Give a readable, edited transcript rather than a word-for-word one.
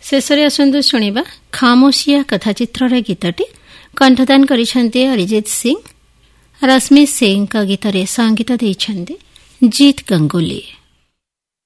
ଶେଷରେ ଆସନ୍ତୁ ଶୁଣିବା ଖାମୋଶିଆ କଥାଚିତ୍ରର ଗୀତଟି। କଣ୍ଠଦାନ କରିଛନ୍ତି ଅରିଜିତ ସିଂ। ରଶ୍ମି ସିଂଙ୍କ ଗୀତରେ ସଙ୍ଗୀତ ଦେଇଛନ୍ତି ଜିତ୍ ଗଙ୍ଗୁଲି।